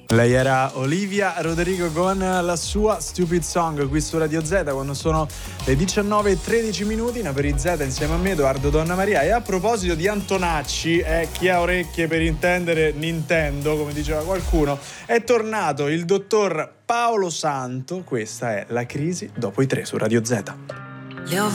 Lei era Olivia Rodrigo con la sua Stupid Song qui su Radio Z quando sono le 19:13 in Aperi Z insieme a me Edoardo Donnamaria. E a proposito di Antonacci, chi ha orecchie per intendere Nintendo, come diceva qualcuno, è tornato il dottor Paolo Santo. Questa è La crisi dopo i 3 su Radio Z. Le ho